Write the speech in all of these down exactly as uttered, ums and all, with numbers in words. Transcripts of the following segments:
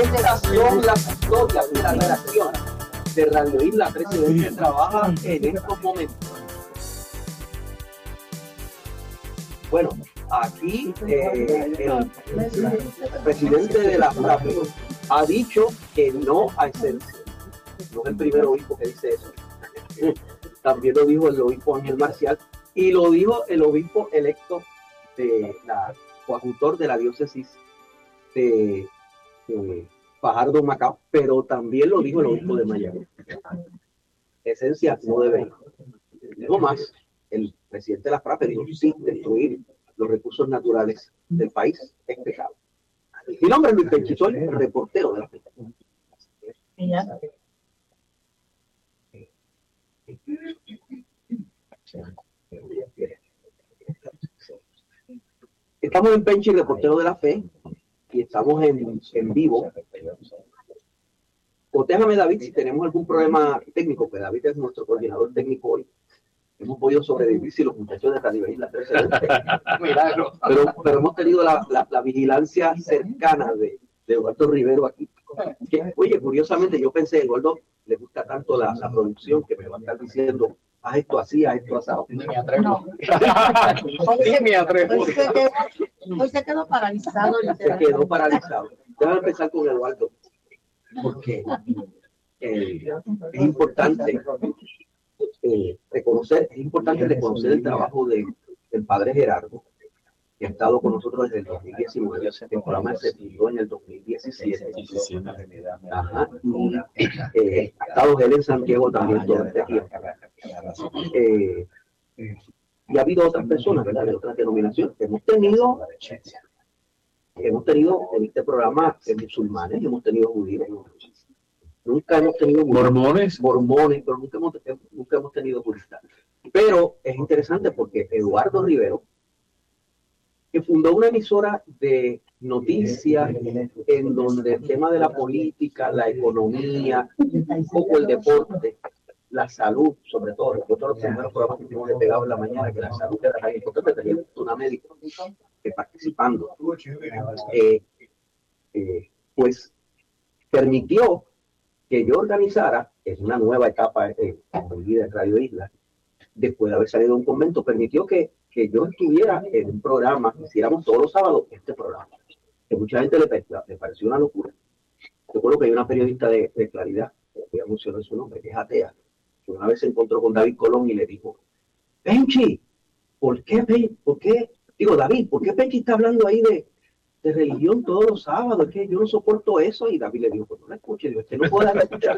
Estas son las historias de la redacción de Radio Isla trece veinte que trabaja en estos momentos. Bueno, aquí eh, el presidente de la FRAPE ha dicho que no a exención. No es el primer obispo que dice eso. También lo dijo el obispo Ángel Marcial y lo dijo el obispo electo de la coadjutor de la diócesis de, de Fajardo Macao, pero también lo dijo el obispo de Mayagüez. Esencia no debe ir. No más, el presidente de la FRAPE dijo, sí, destruir los recursos naturales del país es pecado. Mi nombre es Luis Penchi, soy el reportero de la FRAPE. Estamos en Penchi, reportero de la fe, y estamos en, en vivo. Cotéjame, David, si tenemos algún problema técnico, pues David es nuestro coordinador técnico hoy. Hemos podido sobrevivir si los muchachos de Radio Isla trece Milagro. Pero, pero hemos tenido la, la, la vigilancia cercana de, de Eduardo Rivero aquí. Que, oye, curiosamente, yo pensé, Eduardo le gusta tanto la, la producción que me va a estar diciendo, haz esto así, haz esto asado. Ni me atrevo. No. Ni me atrevo. Hoy se quedó, hoy se quedó paralizado. Se quedó paralizado. Déjame empezar con Eduardo, porque eh, es importante eh, reconocer, es importante reconocer el trabajo de, del padre Gerardo, que ha estado con nosotros desde el dos mil diecinueve, el programa se fundó en el dos mil diecisiete. Ajá. Y, eh, ha estado él en Santiago también todo este tiempo. Eh, y ha habido otras personas, ¿verdad?, de otras denominaciones. Hemos tenido, hemos tenido en este programa eh, musulmanes, hemos tenido judíos. Nunca hemos tenido mormones, mormones, pero nunca hemos, nunca hemos tenido budistas. Pero es interesante porque Eduardo Rivero, que fundó una emisora de noticias en donde el tema de la política, la economía, un poco el deporte, la salud, sobre todo, nosotros los primeros programas que hicimos de Pegado en la Mañana, que la salud era tan importante, tenía una médica que participando, eh, eh, pues permitió que yo organizara, es una nueva etapa eh, en mi vida en Radio Isla, después de haber salido de un convento, permitió que, que yo estuviera en un programa, que hiciéramos todos los sábados este programa, que mucha gente le, le pareció una locura. Yo recuerdo que hay una periodista de, de Claridad, voy a mencionar su nombre, que es atea, que una vez se encontró con David Colón y le dijo, Penchi, ¿por qué, por qué, digo, David, ¿por qué Penchi está hablando ahí de, de religión todos los sábados? Es que yo no soporto eso. Y David le dijo, pues no la escuche, digo, usted no puede escuchar.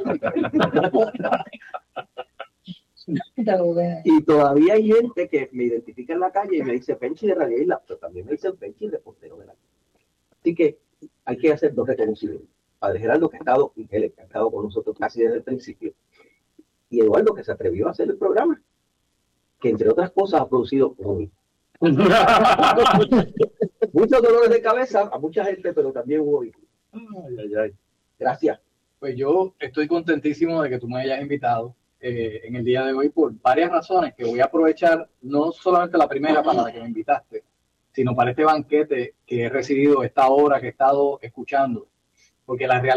Y todavía hay gente que me identifica en la calle y me dice Penchi de Radio Isla, pero también me dicen Penchi reportero de la calle. Así que hay que hacer dos reconocimientos. Padre Gerardo, que ha estado, y él que ha estado con nosotros casi desde el principio, y Eduardo, que se atrevió a hacer el programa, que entre otras cosas ha producido muy muchos dolores de cabeza a mucha gente, pero también hubo. Ay, ay, ay. Gracias. Pues yo estoy contentísimo de que tú me hayas invitado eh, en el día de hoy por varias razones que voy a aprovechar, no solamente la primera para la que me invitaste, sino para este banquete que he recibido esta hora que he estado escuchando, porque la realidad